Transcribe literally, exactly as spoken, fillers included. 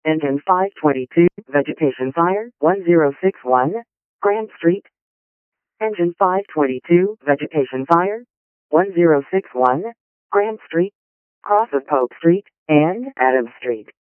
Engine five twenty-two, vegetation fire, one zero six one, Grand Street. Engine five twenty-two, vegetation fire, one zero six one, Grand Street, cross of Pope Street and Adams Street.